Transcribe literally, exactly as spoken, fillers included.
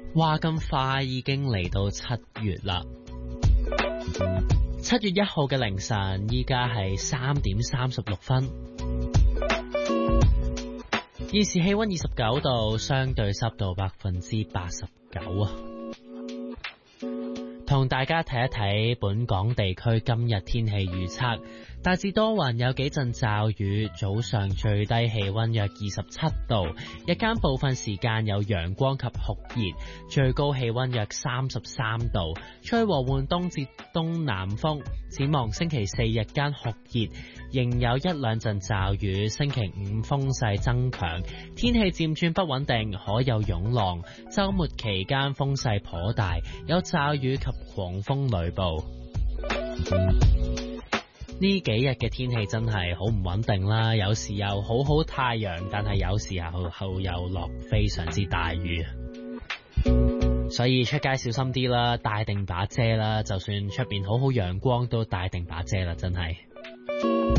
話咁快已經嚟到七月啦，七月一號嘅凌晨，依家係三點三十六分，現時氣溫二十九度，相對濕度百分之八十九啊。同大家睇一睇本港地區今日天氣預測，大致多雲，有幾陣驟雨，早上最低氣溫約二十七度，日間部分時間有陽光及酷熱，最高氣溫約三十三度，吹和緩東至東南風。展望星期四日間酷熱，仍有一兩陣驟雨，星期五風勢增強，天氣漸轉不穩定，可有湧浪。週末期間風勢頗大，有驟雨及狂風雷暴。呢幾日嘅天氣真係好唔穩定啦，有時又好好太陽，但係有時候後又落非常之大雨，所以出街小心啲啦，帶定把遮啦，就算出邊好好陽光都帶定把遮啦，真係。